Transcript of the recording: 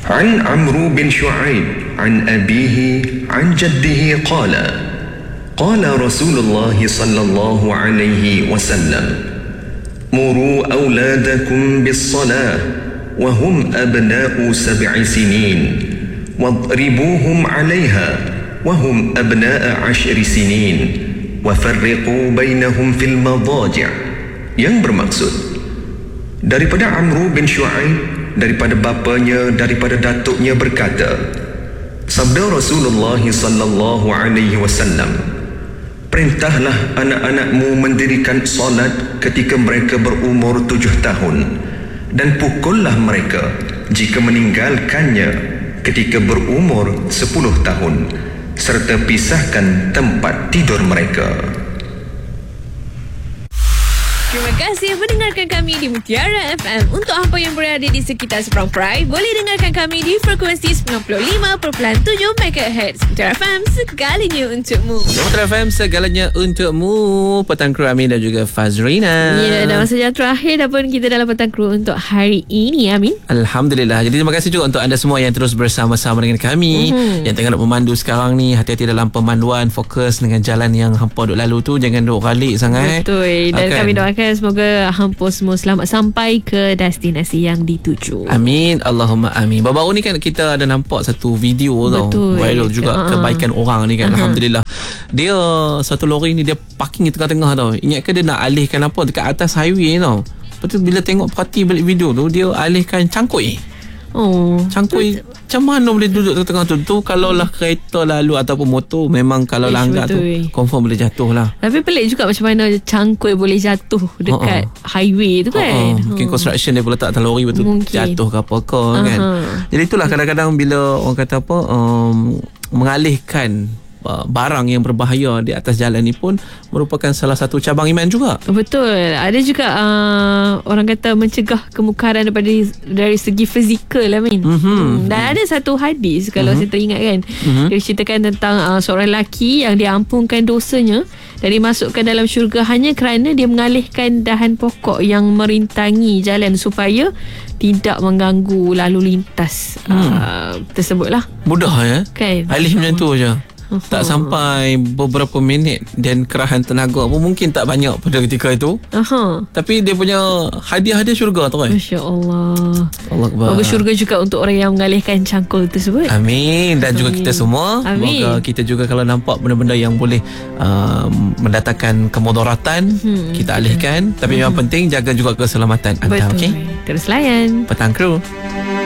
عن عمرو بن شعيب عن أبيه عن جده قال رسول الله صلى الله عليه وسلم مروا أولادكم بالصلاة وهم أبناء 7 سنين واضربوهم عليها وهم أبناء 10 سنين وفرقوا بينهم في المضاجع. Yang bermaksud daripada Amru bin Shu'aib, daripada bapanya, daripada datuknya berkata, sabda Rasulullah sallallahu alaihi wasallam, perintahlah anak-anakmu mendirikan solat ketika mereka berumur 7 tahun dan pukullah mereka jika meninggalkannya ketika berumur 10 tahun serta pisahkan tempat tidur mereka. Terima kasih mendengarkan kami di Mutiara FM. Untuk apa yang berada di sekitar Seberang Perai, boleh dengarkan kami di frekuensi 95.7 MHz. Mutiara FM, segalanya untukmu. Mutiara FM, segalanya untukmu. Petang Kru Amin dan juga Fazrina. Ya, dan masa jam terakhir dah pun kita dalam Petang Kru untuk hari ini, Amin. Alhamdulillah. Jadi terima kasih juga untuk anda semua yang terus bersama-sama dengan kami, yang tengah nak memandu sekarang ni. Hati-hati dalam pemanduan, fokus dengan jalan yang hampa duk lalu tu, jangan duk ralik sangat. Betul. Dan kami doakan semoga hampa semua selamat sampai ke destinasi yang dituju. Amin. Allahumma amin. Baru-baru ni kan kita ada nampak satu video tau, viral juga, kebaikan orang ni kan. Alhamdulillah. Dia satu lori ni dia parking di tengah-tengah tau. Ingatkan dia nak alihkan apa dekat atas highway tau. Lepas tu bila tengok perhati balik video tu, dia alihkan cangkui. Cangkui macam mana boleh duduk tengah tu? Tu kalau lah kereta lalu ataupun motor, memang kalau langgar tu confirm boleh jatuh lah. Tapi pelik juga macam mana cangkui boleh jatuh dekat highway tu kan. Mungkin construction dia boleh letak atas lori, betul jatuh ke apa ke kan. Jadi itulah kadang-kadang bila orang kata apa, mengalihkan barang yang berbahaya di atas jalan ni pun merupakan salah satu cabang iman juga. Betul. Ada juga orang kata mencegah kemukaran dari segi fizikal lah, Min. Dan ada satu hadis kalau saya teringat kan, dia ceritakan tentang seorang lelaki yang diampunkan dosanya dan dimasukkan dalam syurga hanya kerana dia mengalihkan dahan pokok yang merintangi jalan supaya tidak mengganggu lalu lintas tersebutlah. Mudah ya kan, alih macam tu je. Tak sampai beberapa minit dan kerahan tenaga pun mungkin tak banyak pada ketika itu. Tapi dia punya hadiah syurga tu kan. Masya Allah. Allah Moga syurga juga untuk orang yang mengalihkan cangkul tersebut. Amin. Dan juga kita semua. Amin. Moga kita juga kalau nampak benda-benda yang boleh mendatangkan kemudaratan, kita alihkan. Tapi memang penting jaga juga keselamatan anda. Betul. Okay? Terus layan Petang Kru.